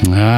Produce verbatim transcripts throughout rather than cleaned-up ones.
Ja,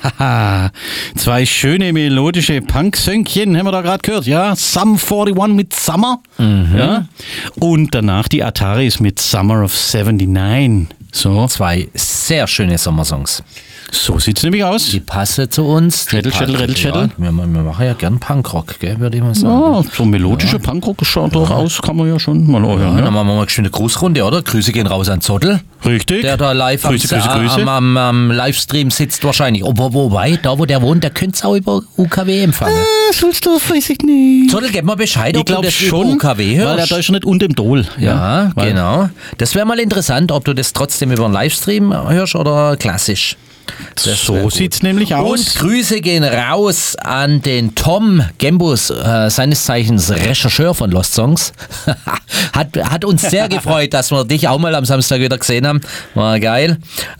zwei schöne melodische Punk-Sönkchen haben wir da gerade gehört, ja. Sum einundvierzig mit Summer, mhm. ja. Und danach die Ataris mit Summer of neunundsiebzig. So. Zwei sehr schöne Sommersongs. So sieht's nämlich aus. Die passen zu uns. Schädel, Schädel, Schädel, Schädel. Ja, wir, wir machen ja gern Punkrock, gell, würde ich mal sagen. Ja, so melodische ja. Punkrock schaut doch aus, kann man ja schon mal hören. Ja, ja. Dann machen wir mal eine schöne Grußrunde, oder? Grüße gehen raus an Zottel. Richtig. Der da live Grüße, am, Grüße, Grüße. Am, am, am Livestream sitzt wahrscheinlich. Aber wobei, da wo der wohnt, der könnte es auch über U K W empfangen. Äh, sollst du, weiß ich nicht. Zottel, gib mal Bescheid, ich ob du das schon, über U K W hörst. Weil er da ist schon nicht unter dem Dol. Ja, ja genau. Das wäre mal interessant, ob du das trotzdem über einen Livestream hörst oder klassisch. Das so sieht's nämlich aus. Und Grüße gehen raus an den Tom Gembus, äh, seines Zeichens Rechercheur von Lost Songs. hat, hat uns sehr gefreut, dass wir dich auch mal am Samstag wieder gesehen haben. War geil.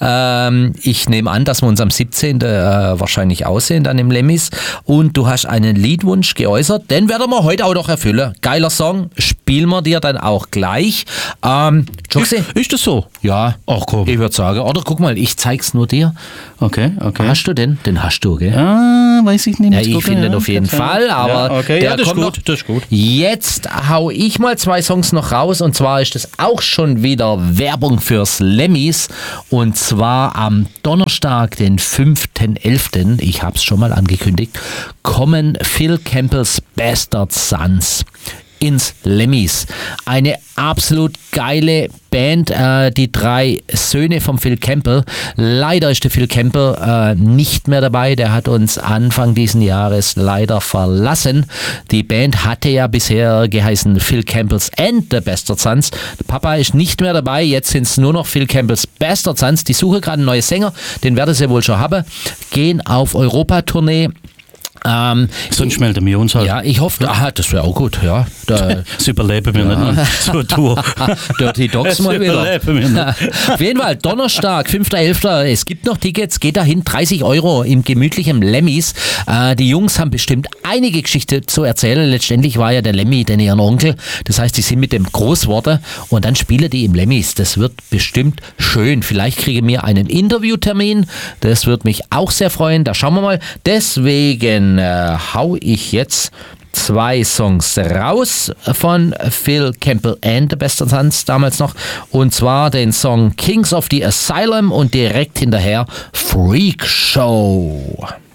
Ähm, ich nehme an, dass wir uns am siebzehnten Äh, wahrscheinlich aussehen, dann im Lemmis. Und du hast einen Liedwunsch geäußert, den werden wir heute auch noch erfüllen. Geiler Song, spielen wir dir dann auch gleich. Ähm, ist, ist das so? Ja. Ach komm. Ich würde sagen, oder guck mal, ich zeig's nur dir. Okay, okay. Hast du den? Den hast du, gell? Ah, weiß ich nicht. Ja, ich finde den auf jeden Fall, aber ja, okay. der ja, das, kommt ist gut, noch. das ist gut. Jetzt hau ich mal zwei Songs noch raus und zwar ist das auch schon wieder Werbung fürs Lemmis und zwar am Donnerstag, den fünften elften ich habe es schon mal angekündigt, kommen Phil Campbells Bastard Sons ins Lemmis. Eine absolut geile Band, äh, die drei Söhne von Phil Campbell. Leider ist der Phil Campbell äh, nicht mehr dabei. Der hat uns Anfang diesen Jahres leider verlassen. Die Band hatte ja bisher geheißen Phil Campbell's and the Bastard Sons. Der Papa ist nicht mehr dabei. Jetzt sind es nur noch Phil Campbell's Bastard Sons. Die suchen gerade einen neuen Sänger. Den werden sie wohl schon haben. Gehen auf Europa-Tournee. Ähm, Sonst melden wir uns halt. Ja, ich hoffe, aha, das wäre auch gut, ja. Da, das überleben wir ja. nicht so eine Tour. Dirty Dogs das mal wieder. Wir nicht. Auf jeden Fall, Donnerstag, fünften elften Es gibt noch Tickets, geht dahin, dreißig Euro im gemütlichen Lemmis. Äh, die Jungs haben bestimmt einige Geschichten zu erzählen. Letztendlich war ja der Lemmi denn ihr Onkel. Das heißt, die sind mit dem groß geworden und dann spielen die im Lemmis. Das wird bestimmt schön. Vielleicht kriegen wir einen Interviewtermin. Das würde mich auch sehr freuen. Da schauen wir mal. Deswegen Äh, hau ich jetzt zwei Songs raus von Phil Campbell and the Bastard Sons damals noch und zwar den Song Kings of the Asylum und direkt hinterher Freak Show.